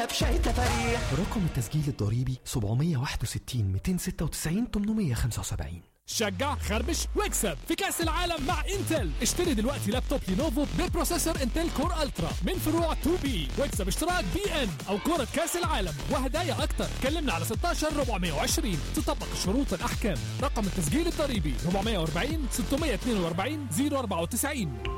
بشاي تفاريح. رقم التسجيل الضريبي 761 296 875. شجع خربش واكسب في كأس العالم مع انتل. اشتري دلوقتي لابتوب لينوفو ببروسيسور انتل كور الترا من فروع 2 بي واكسب اشتراك بي ان او كرة كأس العالم وهدايا اكتر. كلمنا على 16 420. تطبق الشروط الاحكام. رقم التسجيل الضريبي 440 642 094.